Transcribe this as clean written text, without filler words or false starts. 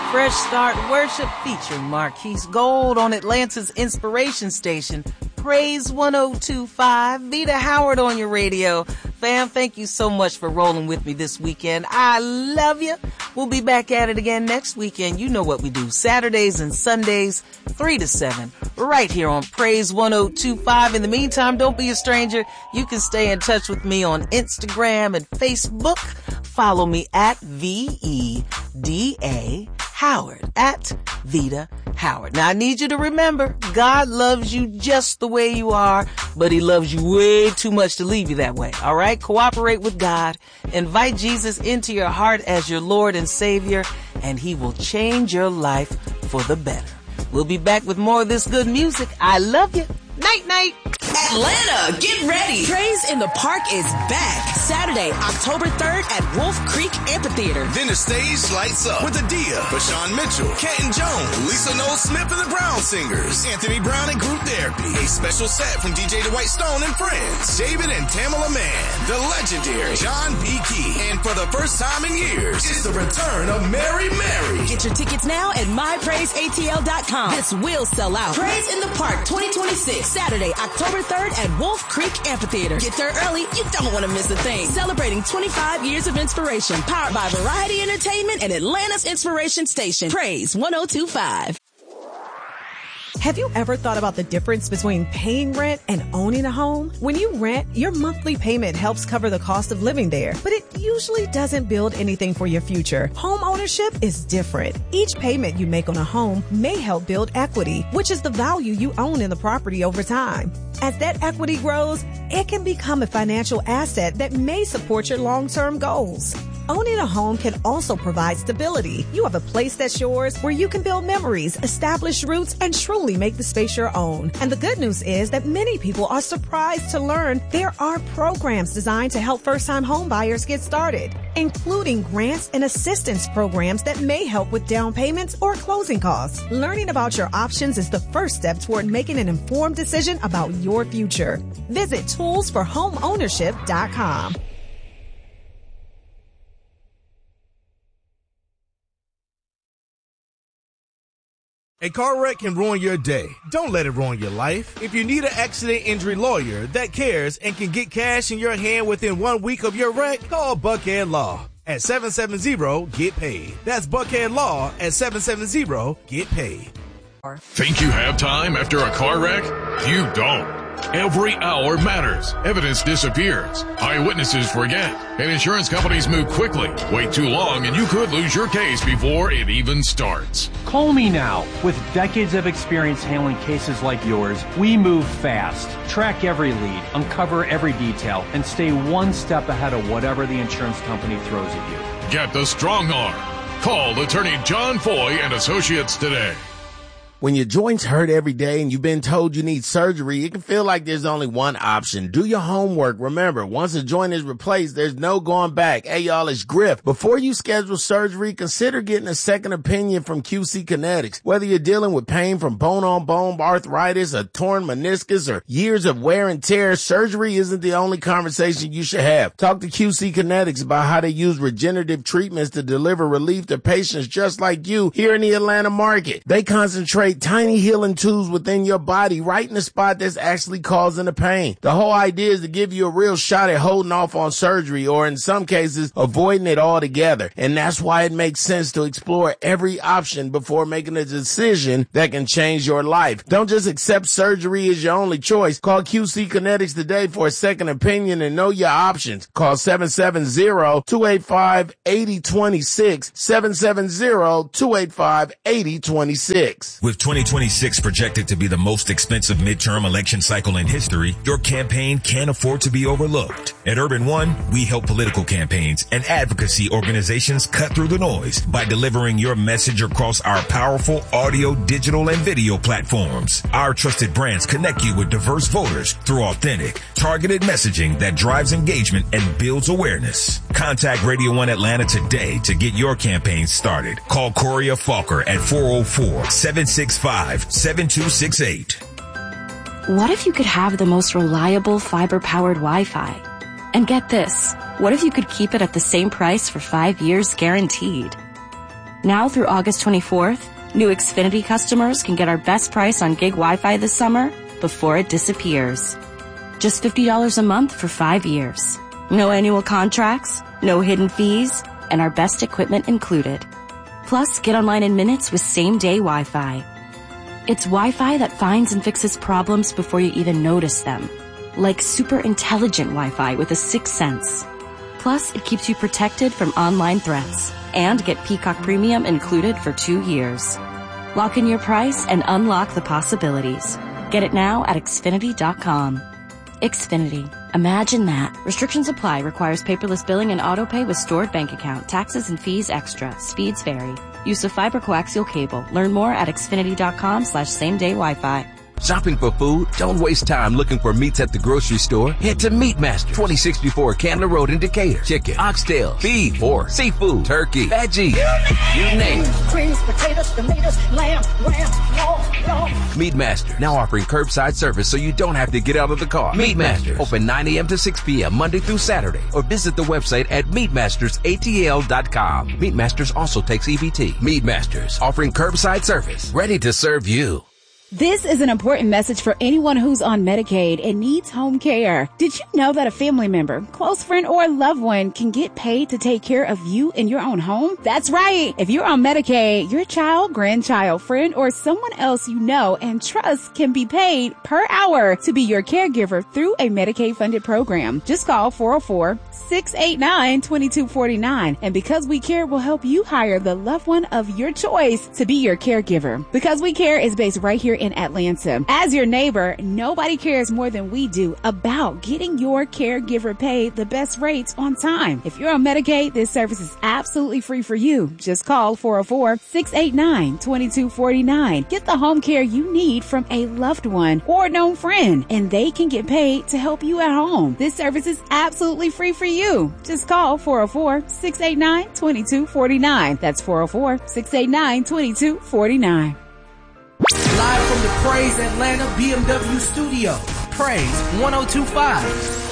Fresh Start Worship featuring Marquise Gold on Atlanta's Inspiration Station. Praise 102.5. Vita Howard on your radio. Fam, thank you so much for rolling with me this weekend. I love you. We'll be back at it again next weekend. You know what we do. Saturdays and Sundays, 3 to 7, right here on Praise 102.5. In the meantime, don't be a stranger. You can stay in touch with me on Instagram and Facebook. Follow me at VEDA Howard, at Vita Howard. Now, I need you to remember, God loves you just the way you are, but he loves you way too much to leave you that way. All right? Cooperate with God. Invite Jesus into your heart as your Lord and Savior, and he will change your life for the better. We'll be back with more of this good music. I love you. Night, night. Atlanta, get ready. Praise in the Park is back. Saturday, October 3rd at Wolf Creek Amphitheater. Then the stage lights up with Adia, Bashawn Mitchell, Kenton Jones, Lisa Noel Smith and the Brown Singers, Anthony Brown and Group Therapy, a special set from DJ Dwight Stone and Friends, David and Tamala Mann, the legendary John B. Key, and for the first time in years, it's the return of Mary Mary. Get your tickets now at mypraiseatl.com. This will sell out. Praise in the Park 2026, Saturday, October 3rd at Wolf Creek Amphitheater. Get there early. You don't want to miss a thing. Celebrating 25 years of inspiration. Powered by Variety Entertainment and Atlanta's Inspiration Station. Praise 102.5. Have you ever thought about the difference between paying rent and owning a home? When you rent, your monthly payment helps cover the cost of living there, but it usually doesn't build anything for your future. Home ownership is different. Each payment you make on a home may help build equity, which is the value you own in the property over time. As that equity grows, it can become a financial asset that may support your long-term goals. Owning a home can also provide stability. You have a place that's yours where you can build memories, establish roots, and truly make the space your own. And the good news is that many people are surprised to learn there are programs designed to help first-time home buyers get started, including grants and assistance programs that may help with down payments or closing costs. Learning about your options is the first step toward making an informed decision about your future. Visit toolsforhomeownership.com. A car wreck can ruin your day. Don't let it ruin your life. If you need an accident injury lawyer that cares and can get cash in your hand within 1 week of your wreck, call Buckhead Law at 770-GET-PAID. That's Buckhead Law at 770-GET-PAID. Think you have time after a car wreck? You don't. Every hour matters. Evidence disappears. Eyewitnesses forget. And insurance companies move quickly. Wait too long and you could lose your case before it even starts. Call me now. With decades of experience handling cases like yours, we move fast. Track every lead, uncover every detail, and stay one step ahead of whatever the insurance company throws at you. Get the strong arm. Call attorney John Foy and Associates today. When your joints hurt every day and you've been told you need surgery, it can feel like there's only one option. Do your homework. Remember, once a joint is replaced, there's no going back. Hey, y'all, it's Griff. Before you schedule surgery, consider getting a second opinion from QC Kinetics. Whether you're dealing with pain from bone-on-bone arthritis, a torn meniscus, or years of wear and tear, surgery isn't the only conversation you should have. Talk to QC Kinetics about how they use regenerative treatments to deliver relief to patients just like you here in the Atlanta market. They concentrate tiny healing tools within your body right in the spot that's actually causing the pain. The whole idea is to give you a real shot at holding off on surgery, or in some cases, avoiding it altogether. And that's why it makes sense to explore every option before making a decision that can change your life. Don't just accept surgery as your only choice. Call QC Kinetics today for a second opinion and know your options. Call 770-285-8026, 770-285-8026. With 2026 projected to be the most expensive midterm election cycle in history, your campaign can't afford to be overlooked. At Urban One, we help political campaigns and advocacy organizations cut through the noise by delivering your message across our powerful audio, digital, and video platforms. Our trusted brands connect you with diverse voters through authentic, targeted messaging that drives engagement and builds awareness. Contact Radio One Atlanta today to get your campaign started. Call Coria Falker at 404-765-7268. What if you could have the most reliable fiber-powered Wi-Fi? And get this, what if you could keep it at the same price for 5 years guaranteed? Now through August 24th, new Xfinity customers can get our best price on gig Wi-Fi this summer before it disappears. Just $50 a month for 5 years. No annual contracts, no hidden fees, and our best equipment included. Plus, get online in minutes with same-day Wi-Fi. It's Wi-Fi that finds and fixes problems before you even notice them. Like super intelligent Wi-Fi with a sixth sense. Plus, it keeps you protected from online threats. And get Peacock Premium included for 2 years. Lock in your price and unlock the possibilities. Get it now at Xfinity.com. Xfinity. Imagine that. Restrictions apply. Requires paperless billing and autopay with stored bank account. Taxes and fees extra. Speeds vary. Use of fiber coaxial cable. Learn more at Xfinity.com/same-day Wi-Fi. Shopping for food? Don't waste time looking for meats at the grocery store. Head to Meatmaster, 2064 Candler Road in Decatur. Chicken, oxtail, beef, pork, seafood, turkey, veggies, you name it. Greens, potatoes, tomatoes, lamb, y'all. Meatmaster, now offering curbside service so you don't have to get out of the car. Meatmaster, open 9 a.m. to 6 p.m. Monday through Saturday. Or visit the website at meatmastersatl.com. Meatmasters also takes EBT. Meatmasters, offering curbside service. Ready to serve you. This is an important message for anyone who's on Medicaid and needs home care. Did you know that a family member, close friend, or loved one can get paid to take care of you in your own home? That's right. If you're on Medicaid, your child, grandchild, friend, or someone else you know and trust can be paid per hour to be your caregiver through a Medicaid-funded program. Just call 404-689-2249. And Because We Care will help you hire the loved one of your choice to be your caregiver. Because We Care is based right here in Atlanta. As your neighbor, nobody cares more than we do about getting your caregiver paid the best rates on time. If you're on Medicaid, this service is absolutely free for you. Just call 404-689-2249. Get the home care you need from a loved one or known friend, and they can get paid to help you at home. This service is absolutely free for you. Just call 404-689-2249. That's 404-689-2249. Live from the Praise Atlanta BMW studio. Praise 1025.